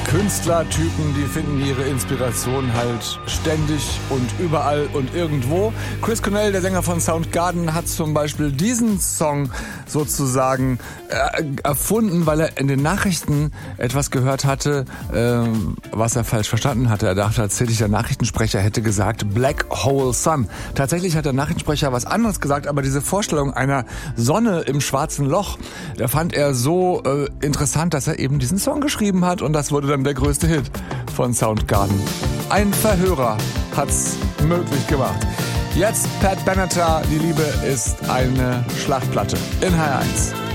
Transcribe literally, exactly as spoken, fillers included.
Künstlertypen, die finden ihre Inspiration halt ständig und überall und irgendwo. Chris Cornell, der Sänger von Soundgarden, hat zum Beispiel diesen Song sozusagen äh, erfunden, weil er in den Nachrichten etwas gehört hatte, äh, was er falsch verstanden hatte. Er dachte tatsächlich, der Nachrichtensprecher hätte gesagt Black Hole Sun. Tatsächlich hat der Nachrichtensprecher was anderes gesagt, aber diese Vorstellung einer Sonne im schwarzen Loch, der fand er so äh, interessant, dass er eben diesen Song geschrieben hat, und das wurde dann der größte Hit von Soundgarden. Ein Verhörer hat's möglich gemacht. Jetzt Pat Benatar, die Liebe ist eine Schlachtplatte in H R eins.